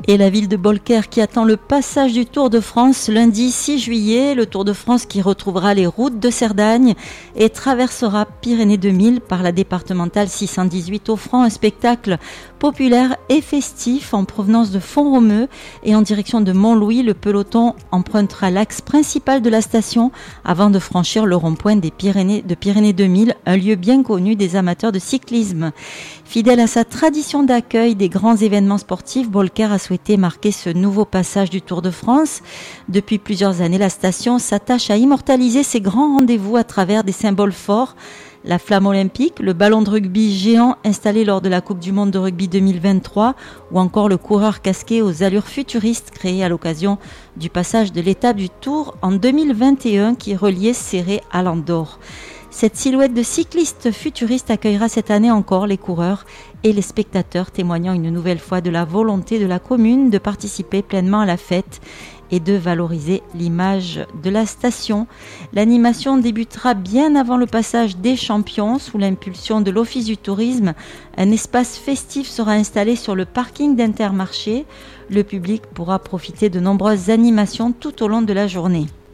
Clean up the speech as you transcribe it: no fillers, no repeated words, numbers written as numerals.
Et la ville de Beaulecaire qui attend le passage du Tour de France lundi 6 juillet. Le Tour de France qui retrouvera les routes de Cerdagne et traversera Pyrénées 2000 par la départementale 618, offrant un spectacle populaire et festif en provenance de Font-Romeu et en direction de Montlouis. Le peloton empruntera l'axe principal de la station avant de franchir le rond-point des Pyrénées 2000, un lieu bien connu des amateurs de cyclisme. Fidèle à sa tradition d'accueil des grands événements sportifs, Beaulecaire a souhaité marquer ce nouveau passage du Tour de France. Depuis plusieurs années, la station s'attache à immortaliser ces grands rendez-vous à travers des symboles forts. La flamme olympique, le ballon de rugby géant installé lors de la Coupe du Monde de rugby 2023 ou encore le coureur casqué aux allures futuristes créé à l'occasion du passage de l'étape du Tour en 2021 qui reliait Céré à l'Andorre. Cette silhouette de cycliste futuriste accueillera cette année encore les coureurs et les spectateurs, témoignant une nouvelle fois de la volonté de la commune de participer pleinement à la fête et de valoriser l'image de la station. L'animation débutera bien avant le passage des champions sous l'impulsion de l'Office du tourisme. Un espace festif sera installé sur le parking d'Intermarché. Le public pourra profiter de nombreuses animations tout au long de la journée.